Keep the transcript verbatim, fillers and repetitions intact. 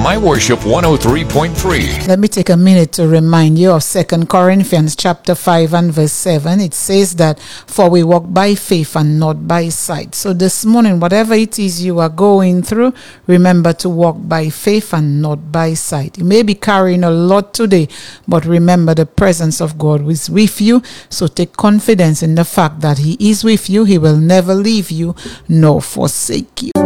My Worship one oh three point three. Let me take a minute to remind you of Second Corinthians chapter five and verse seven. It says that, for we walk by faith and not by sight. So this morning, whatever it is you are going through, remember to walk by faith and not by sight. You may be carrying a lot today, but remember the presence of God is with you. So take confidence in the fact that He is with you. He will never leave you nor forsake you.